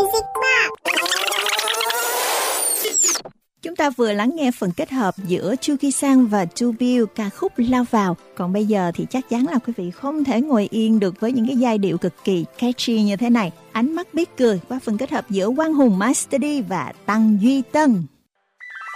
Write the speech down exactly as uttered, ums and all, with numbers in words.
Music Box. Chúng ta vừa lắng nghe phần kết hợp giữa Chu Ki-sang và Tu Bill ca khúc Lao Vào. Còn bây giờ thì chắc chắn là quý vị không thể ngồi yên được với những cái giai điệu cực kỳ catchy như thế này. Ánh mắt biết cười qua phần kết hợp giữa Quang Hùng Master D và Tăng Duy Tân.